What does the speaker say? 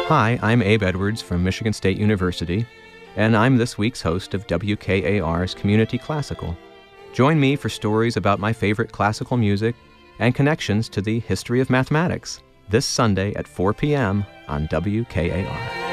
Hi, I'm Abe Edwards from Michigan State University, and I'm this week's host of WKAR's Community Classical. Join me for stories about my favorite classical music and connections to the history of mathematics this Sunday at 4 p.m. on WKAR.